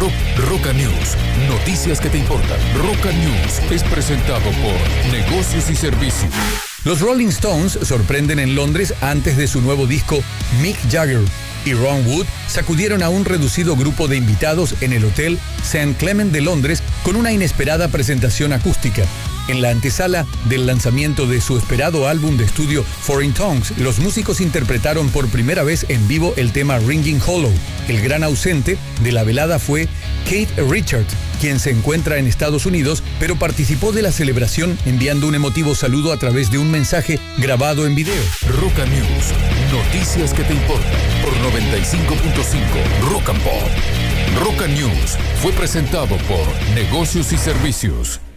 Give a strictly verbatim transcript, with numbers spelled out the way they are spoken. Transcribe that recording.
Rock, Roca News, noticias que te importan. Roca News es presentado por Negocios y Servicios. Los Rolling Stones sorprenden en Londres antes de su nuevo disco. Mick Jagger y Ron Wood sacudieron a un reducido grupo de invitados en el Hotel Saint Clement de Londres con una inesperada presentación acústica. En la antesala del lanzamiento de su esperado álbum de estudio Foreign Tongues, los músicos interpretaron por primera vez en vivo el tema Ringing Hollow. El gran ausente de la velada fue Keith Richards, quien se encuentra en Estados Unidos, pero participó de la celebración enviando un emotivo saludo a través de un mensaje grabado en video. Roca News, noticias que te importan por noventa y cinco punto cinco Rock and Pop. Roca News fue presentado por Negocios y Servicios.